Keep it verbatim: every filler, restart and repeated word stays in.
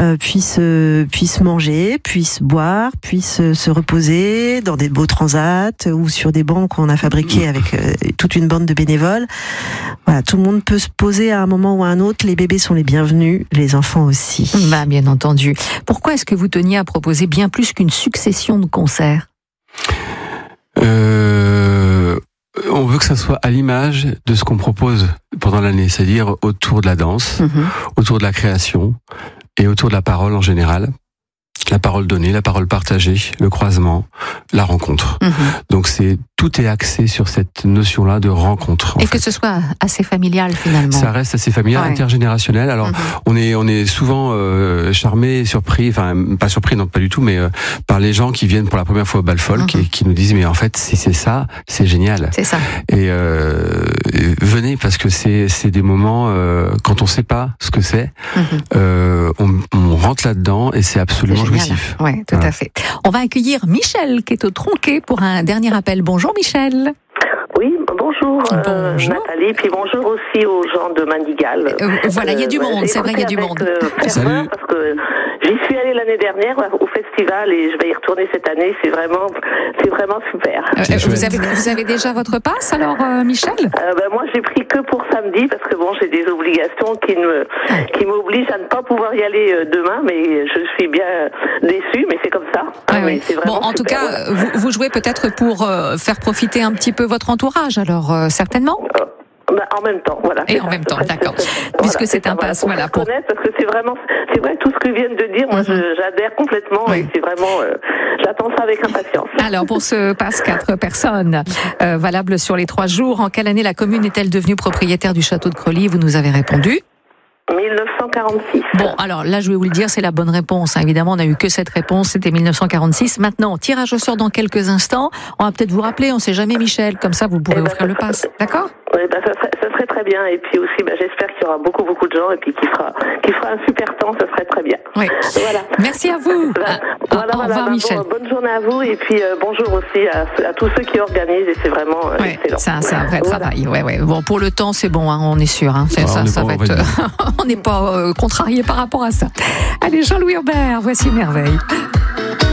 euh, puissent, euh, puissent manger, puissent boire, puissent euh, se reposer dans des beaux transats ou sur des bancs qu'on a fabriqués avec euh, toute une bande de bénévoles. Voilà, tout le monde peut se poser à un moment ou à un autre. Les bébés sont les bienvenus, les enfants aussi. Bah, bien entendu. Pourquoi est-ce que vous teniez à proposer bien plus qu'une succession de concerts ? Euh, on veut que ça soit à l'image de ce qu'on propose pendant l'année, c'est-à-dire autour de la danse, mmh. autour de la création et autour de la parole en général. La parole donnée, la parole partagée, le croisement, la rencontre. Mmh. Donc c'est tout est axé sur cette notion-là de rencontre. Et fait. que ce soit assez familial finalement. Ça reste assez familial, ouais. intergénérationnel. Alors mmh. on est on est souvent euh, charmé, surpris, enfin pas surpris non pas du tout, mais euh, par les gens qui viennent pour la première fois au bal folk mmh. et qui nous disent mais en fait si c'est ça, c'est génial. C'est ça. Et, euh, et venez parce que c'est c'est des moments euh, quand on sait pas ce que c'est, mmh. euh, on, on rentre là-dedans et c'est absolument c'est jouissif. Oui, tout voilà. à fait. On va accueillir Michel qui est au Tronquet pour un dernier appel. Bonjour Michel. Oui, bonjour, bonjour. Euh, Nathalie, puis bonjour aussi aux gens de Mandigal. Euh, voilà, il y a du monde, euh, c'est vrai, il y a du monde. Euh, Salut. Parce que j'y suis allée l'année dernière au festival et je vais y retourner cette année. C'est vraiment, c'est vraiment super. Euh, vous avez, vous avez déjà votre passe alors, euh, Michel ? euh, ben, moi, j'ai pris que pour samedi parce que bon, j'ai des obligations qui me, qui m'obligent à ne pas pouvoir y aller demain, mais je suis bien déçue, mais c'est comme ça. Ah, oui. c'est bon, en super, tout cas, voilà. vous, vous jouez peut-être pour euh, faire profiter un petit peu votre entourage, alors euh, certainement. Euh, Bah, en même temps, voilà. Et en ça, même temps, c'est, d'accord. c'est, c'est, Puisque voilà, c'est, c'est un pass, pour voilà. Pour connaître, parce que c'est vraiment, c'est vrai, tout ce que viennent de dire, moi, mm-hmm. je, j'adhère complètement oui. et c'est vraiment, euh, j'attends ça avec impatience. Alors, pour ce pass quatre personnes, euh, valable sur les trois jours, en quelle année la commune est-elle devenue propriétaire du château de Crolly ? Vous nous avez répondu. dix-neuf cent quarante-six. Bon, alors là, je vais vous le dire, c'est la bonne réponse. Hein. Évidemment, on n'a eu que cette réponse, c'était dix-neuf cent quarante-six. Maintenant, tirage au sort dans quelques instants. On va peut-être vous rappeler, on ne sait jamais, Michel. Comme ça, vous pourrez eh ben, offrir le pass. D'accord ? Oui, ben, ça, serait, ça serait très bien. Et puis aussi, ben, j'espère qu'il y aura beaucoup, beaucoup de gens et puis qu'il fera, qu'il fera un super temps. Ça serait très bien. Oui. Voilà. Merci à vous. Voilà, ah, voilà, au revoir, voilà Michel. Bon, bonne journée à vous et puis euh, bonjour aussi à, à tous ceux qui organisent. Et c'est vraiment euh, ouais, excellent. C'est un, c'est un vrai voilà. travail. Ouais, ouais. Bon, pour le temps, c'est bon. Hein, on est sûr. Hein. C'est, ah, ça, on ça va être. on n'est pas euh, contrarié par rapport à ça. Allez, Jean-Louis Aubert, voici Merveille.